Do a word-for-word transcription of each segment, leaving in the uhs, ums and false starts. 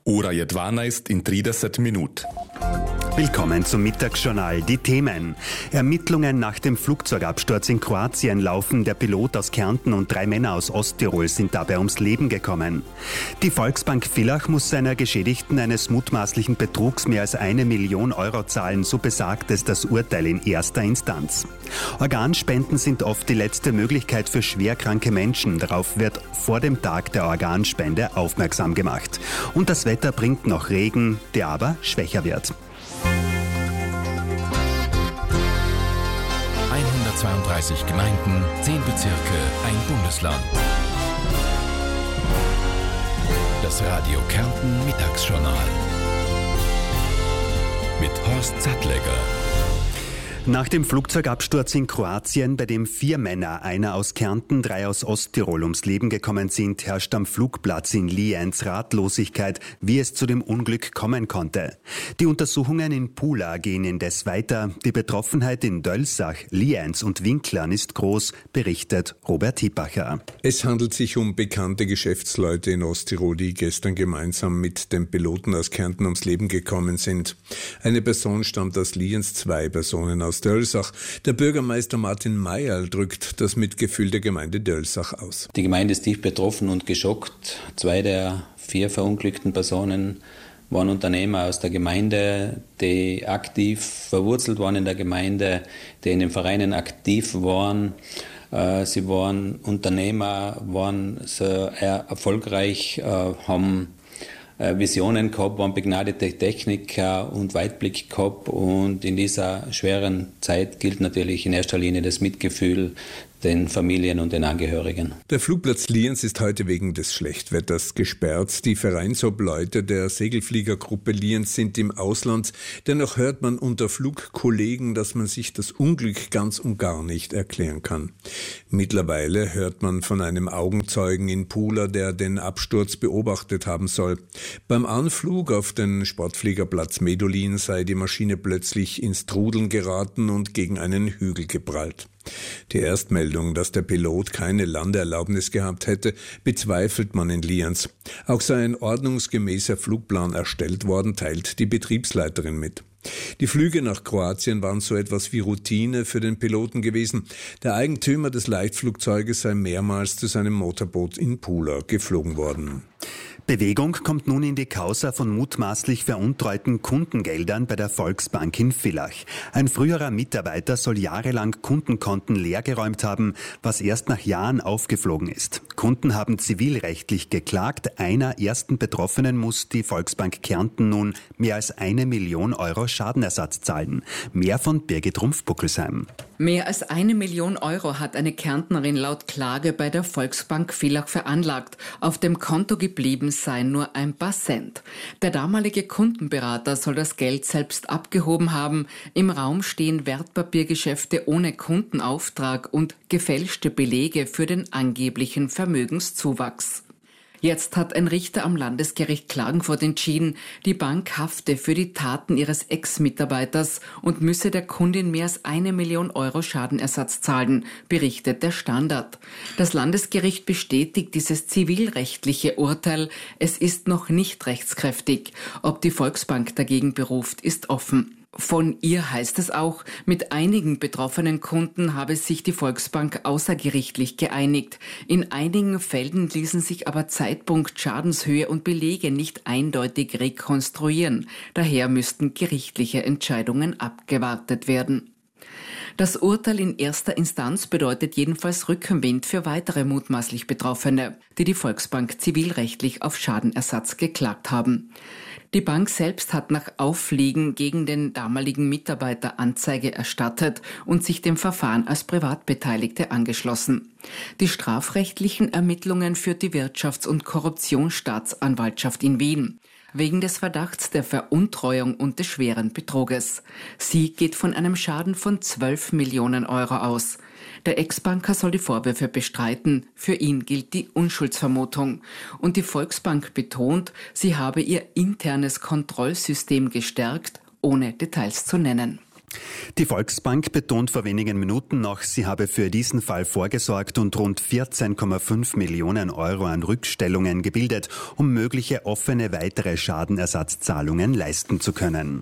Ora je dvanajst in trideset minut. Willkommen zum Mittagsjournal. Die Themen. Ermittlungen nach dem Flugzeugabsturz in Kroatien laufen. Der Pilot aus Kärnten und drei Männer aus Osttirol sind dabei ums Leben gekommen. Die Volksbank Villach muss seiner Geschädigten eines mutmaßlichen Betrugs mehr als eine Million Euro zahlen, so besagt es das Urteil in erster Instanz. Organspenden sind oft die letzte Möglichkeit für schwerkranke Menschen. Darauf wird vor dem Tag der Organspende aufmerksam gemacht. Und das Wetter bringt noch Regen, der aber schwächer wird. hundertzweiunddreißig Gemeinden, zehn Bezirke, ein Bundesland. Das Radio Kärnten Mittagsjournal mit Horst Sattlegger. Nach dem Flugzeugabsturz in Kroatien, bei dem vier Männer, einer aus Kärnten, drei aus Osttirol ums Leben gekommen sind, herrscht am Flugplatz in Lienz Ratlosigkeit, wie es zu dem Unglück kommen konnte. Die Untersuchungen in Pula gehen indes weiter. Die Betroffenheit in Dölsach, Lienz und Winklern ist groß, berichtet Robert Hippacher. Es handelt sich um bekannte Geschäftsleute in Osttirol, die gestern gemeinsam mit dem Piloten aus Kärnten ums Leben gekommen sind. Eine Person stammt aus Lienz, zwei Personen aus Dölsach. Der Bürgermeister Martin Mayerl drückt das Mitgefühl der Gemeinde Dölsach aus. Die Gemeinde ist tief betroffen und geschockt. Zwei der vier verunglückten Personen waren Unternehmer aus der Gemeinde, die aktiv verwurzelt waren in der Gemeinde, die in den Vereinen aktiv waren. Sie waren Unternehmer, waren sehr erfolgreich, haben Visionen gehabt, waren begnadete Techniker und Weitblick gehabt, und in dieser schweren Zeit gilt natürlich in erster Linie das Mitgefühl den Familien und den Angehörigen. Der Flugplatz Lienz ist heute wegen des Schlechtwetters gesperrt. Die Vereinsobleute der Segelfliegergruppe Lienz sind im Ausland. Dennoch hört man unter Flugkollegen, dass man sich das Unglück ganz und gar nicht erklären kann. Mittlerweile hört man von einem Augenzeugen in Pula, der den Absturz beobachtet haben soll. Beim Anflug auf den Sportfliegerplatz Medulin sei die Maschine plötzlich ins Trudeln geraten und gegen einen Hügel geprallt. Die Erstmeldung, dass der Pilot keine Landeerlaubnis gehabt hätte, bezweifelt man in Lienz. Auch sei ein ordnungsgemäßer Flugplan erstellt worden, teilt die Betriebsleiterin mit. Die Flüge nach Kroatien waren so etwas wie Routine für den Piloten gewesen. Der Eigentümer des Leichtflugzeuges sei mehrmals zu seinem Motorboot in Pula geflogen worden. Bewegung kommt nun in die Causa von mutmaßlich veruntreuten Kundengeldern bei der Volksbank in Villach. Ein früherer Mitarbeiter soll jahrelang Kundenkonten leergeräumt haben, was erst nach Jahren aufgeflogen ist. Kunden haben zivilrechtlich geklagt. Einer ersten Betroffenen muss die Volksbank Kärnten nun mehr als eine Million Euro Schadenersatz zahlen. Mehr von Birgit Rumpf-Buckelsheim. Mehr als eine Million Euro hat eine Kärntnerin laut Klage bei der Volksbank Villach veranlagt. Auf dem Konto geblieben seien nur ein paar Cent. Der damalige Kundenberater soll das Geld selbst abgehoben haben. Im Raum stehen Wertpapiergeschäfte ohne Kundenauftrag und gefälschte Belege für den angeblichen Vermögenszuwachs. Jetzt hat ein Richter am Landesgericht Klagenfurt entschieden, die Bank hafte für die Taten ihres Ex-Mitarbeiters und müsse der Kundin mehr als eine Million Euro Schadenersatz zahlen, berichtet der Standard. Das Landesgericht bestätigt dieses zivilrechtliche Urteil. Es ist noch nicht rechtskräftig. Ob die Volksbank dagegen beruft, ist offen. Von ihr heißt es auch, mit einigen betroffenen Kunden habe sich die Volksbank außergerichtlich geeinigt. In einigen Fällen ließen sich aber Zeitpunkt, Schadenshöhe und Belege nicht eindeutig rekonstruieren. Daher müssten gerichtliche Entscheidungen abgewartet werden. Das Urteil in erster Instanz bedeutet jedenfalls Rückenwind für weitere mutmaßlich Betroffene, die die Volksbank zivilrechtlich auf Schadenersatz geklagt haben. Die Bank selbst hat nach Auffliegen gegen den damaligen Mitarbeiter Anzeige erstattet und sich dem Verfahren als Privatbeteiligte angeschlossen. Die strafrechtlichen Ermittlungen führt die Wirtschafts- und Korruptionsstaatsanwaltschaft in Wien wegen des Verdachts der Veruntreuung und des schweren Betruges. Sie geht von einem Schaden von zwölf Millionen Euro aus. Der Ex-Banker soll die Vorwürfe bestreiten. Für ihn gilt die Unschuldsvermutung. Und die Volksbank betont, sie habe ihr internes Kontrollsystem gestärkt, ohne Details zu nennen. Die Volksbank betont vor wenigen Minuten noch, sie habe für diesen Fall vorgesorgt und rund vierzehn Komma fünf Millionen Euro an Rückstellungen gebildet, um mögliche offene weitere Schadenersatzzahlungen leisten zu können.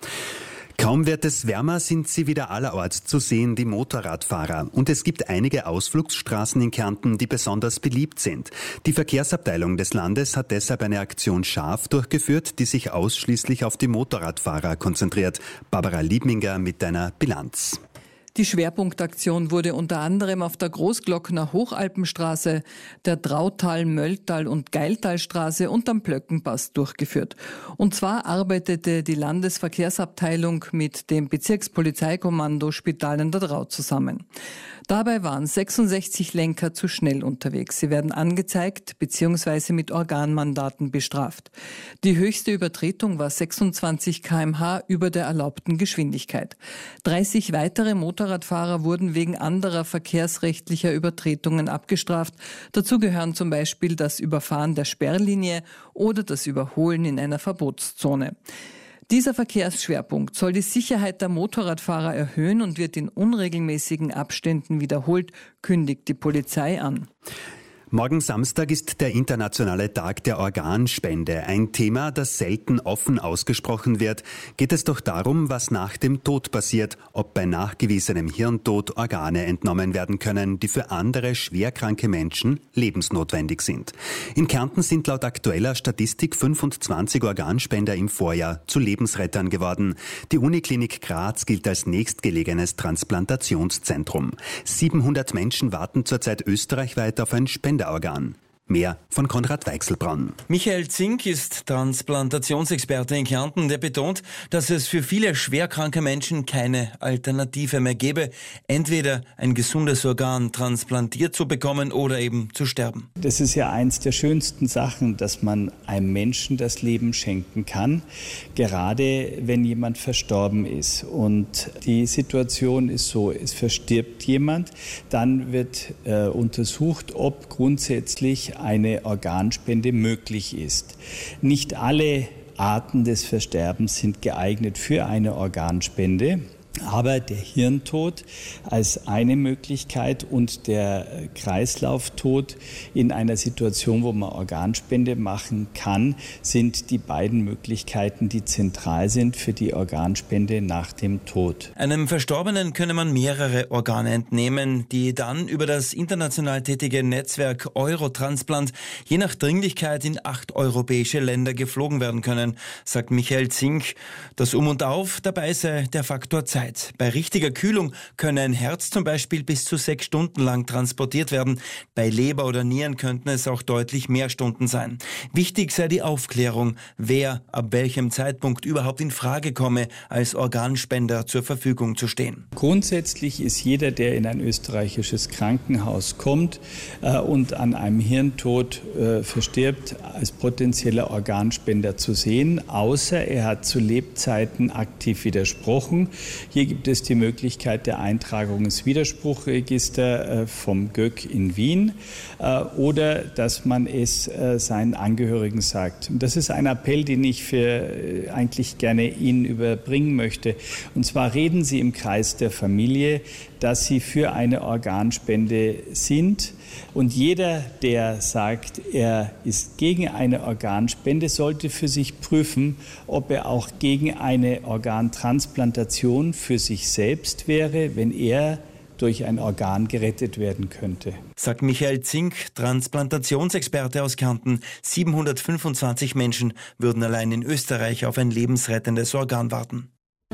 Kaum wird es wärmer, sind sie wieder allerorts zu sehen, die Motorradfahrer. Und es gibt einige Ausflugsstraßen in Kärnten, die besonders beliebt sind. Die Verkehrsabteilung des Landes hat deshalb eine Aktion scharf durchgeführt, die sich ausschließlich auf die Motorradfahrer konzentriert. Barbara Liebminger mit einer Bilanz. Die Schwerpunktaktion wurde unter anderem auf der Großglockner Hochalpenstraße, der Trautal-, Mölltal- und Geiltalstraße und am Plöckenpass durchgeführt. Und zwar arbeitete die Landesverkehrsabteilung mit dem Bezirkspolizeikommando Spital an der Drau zusammen. Dabei waren sechsundsechzig Lenker zu schnell unterwegs. Sie werden angezeigt bzw. mit Organmandaten bestraft. Die höchste Übertretung war sechsundzwanzig Kilometer pro Stunde über der erlaubten Geschwindigkeit. dreißig weitere Motorradfahrer wurden wegen anderer verkehrsrechtlicher Übertretungen abgestraft. Dazu gehören zum Beispiel das Überfahren der Sperrlinie oder das Überholen in einer Verbotszone. Dieser Verkehrsschwerpunkt soll die Sicherheit der Motorradfahrer erhöhen und wird in unregelmäßigen Abständen wiederholt, kündigt die Polizei an. Morgen Samstag ist der internationale Tag der Organspende. Ein Thema, das selten offen ausgesprochen wird. Geht es doch darum, was nach dem Tod passiert, ob bei nachgewiesenem Hirntod Organe entnommen werden können, die für andere schwerkranke Menschen lebensnotwendig sind. In Kärnten sind laut aktueller Statistik fünfundzwanzig Organspender im Vorjahr zu Lebensrettern geworden. Die Uniklinik Graz gilt als nächstgelegenes Transplantationszentrum. siebenhundert Menschen warten zurzeit österreichweit auf ein Spenderorgan. Mehr von Konrad Weichselbraun. Michael Zink ist Transplantationsexperte in Kärnten. Der betont, dass es für viele schwerkranke Menschen keine Alternative mehr gäbe, entweder ein gesundes Organ transplantiert zu bekommen oder eben zu sterben. Das ist ja eins der schönsten Sachen, dass man einem Menschen das Leben schenken kann, gerade wenn jemand verstorben ist. Und die Situation ist so, es verstirbt jemand, dann wird äh, untersucht, ob grundsätzlich eine Organspende möglich ist. Nicht alle Arten des Versterbens sind geeignet für eine Organspende. Aber der Hirntod als eine Möglichkeit und der Kreislauftod in einer Situation, wo man Organspende machen kann, sind die beiden Möglichkeiten, die zentral sind für die Organspende nach dem Tod. Einem Verstorbenen könne man mehrere Organe entnehmen, die dann über das international tätige Netzwerk Eurotransplant je nach Dringlichkeit in acht europäische Länder geflogen werden können, sagt Michael Zink. Das Um und Auf, dabei sei der Faktor Zeit. Bei richtiger Kühlung könne ein Herz zum Beispiel bis zu sechs Stunden lang transportiert werden. Bei Leber oder Nieren könnten es auch deutlich mehr Stunden sein. Wichtig sei die Aufklärung, wer ab welchem Zeitpunkt überhaupt in Frage komme, als Organspender zur Verfügung zu stehen. Grundsätzlich ist jeder, der in ein österreichisches Krankenhaus kommt äh, und an einem Hirntod äh, verstirbt, als potenzieller Organspender zu sehen, außer er hat zu Lebzeiten aktiv widersprochen. Hier gibt es die Möglichkeit der Eintragung ins Widerspruchregister vom G Ö K in Wien oder dass man es seinen Angehörigen sagt. Das ist ein Appell, den ich für eigentlich gerne Ihnen überbringen möchte. Und zwar reden Sie im Kreis der Familie, dass Sie für eine Organspende sind. Und jeder, der sagt, er ist gegen eine Organspende, sollte für sich prüfen, ob er auch gegen eine Organtransplantation für sich selbst wäre, wenn er durch ein Organ gerettet werden könnte. Sagt Michael Zink, Transplantationsexperte aus Kärnten. siebenhundertfünfundzwanzig Menschen würden allein in Österreich auf ein lebensrettendes Organ warten.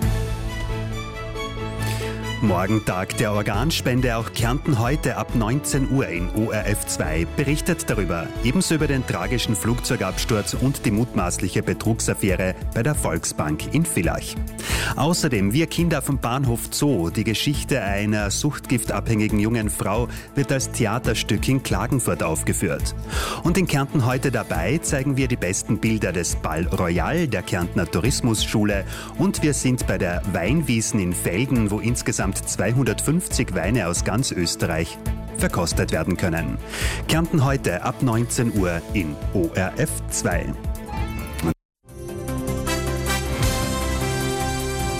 Morgen Tag der Organspende, auch Kärnten heute ab neunzehn Uhr in O R F zwei berichtet darüber. Ebenso über den tragischen Flugzeugabsturz und die mutmaßliche Betrugsaffäre bei der Volksbank in Villach. Außerdem Wir Kinder vom Bahnhof Zoo. Die Geschichte einer suchtgiftabhängigen jungen Frau wird als Theaterstück in Klagenfurt aufgeführt. Und in Kärnten heute dabei zeigen wir die besten Bilder des Bal Royal, der Kärntner Tourismusschule, und wir sind bei der Weinwiesen in Velden, wo insgesamt zweihundertfünfzig Weine aus ganz Österreich verkostet werden können. Kärnten heute ab neunzehn Uhr in O R F zwei. Danes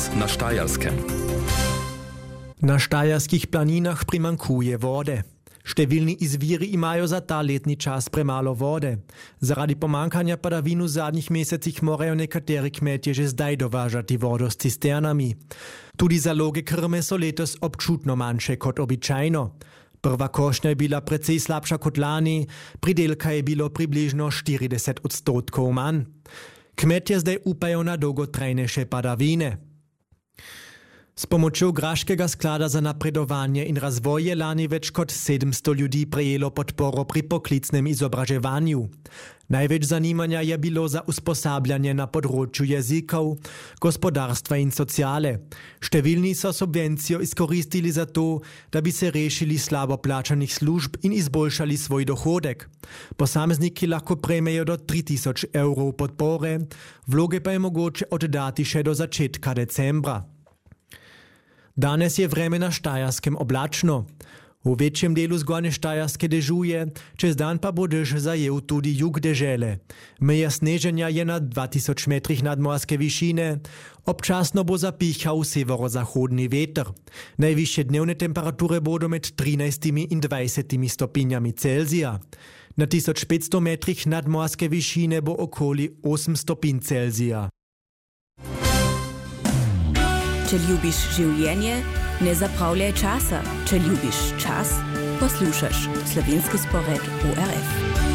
Danes na Štajerskem. Na štajerskih planinah primankuje vode. Številni izviri imajo za ta letni čas premalo vode. Zaradi pomankanja padavin v zadnjih mesecih morajo nekateri kmetje že zdaj dovažati vodo s cisternami. Tudi zaloge krme so letos občutno manjše kot običajno. Prva košnja je bila precej slabša kot lani, pridelka je bilo približno štirideset odstotkov manj. Kmetje zdaj upajo na dolgotrajnejše padavine. S pomočjo Graškega sklada za napredovanje in razvoj je lani več kot sedemsto ljudi prejelo podporo pri poklicnem izobraževanju. Največ zanimanja je bilo za usposabljanje na področju jezikov, gospodarstva in sociale. Številni so subvencijo izkoristili za to, da bi se rešili slabo plačanih služb in izboljšali svoj dohodek. Posamezniki lahko prejmejo do tri tisoč evrov podpore, vloge pa je mogoče oddati še do začetka decembra. Danes je vreme na Štajerskem oblačno. V večjem delu zgornje Štajerske dežuje, čez dan pa bo dež zajel tudi jug dežele. Meja sneženja je na dva tisoč metrih nadmorske višine, občasno bo zapihal severozahodni veter. Najvišje dnevne temperature bodo med trinajstimi in dvajsetimi stopinjami Celzija. Na tisoč petsto metrih nadmorske višine bo okoli osem stopinj Celzija. Če ljubiš življenje, ne zapravljaj časa. Če ljubiš čas, poslušaš Slovenski spored O R F.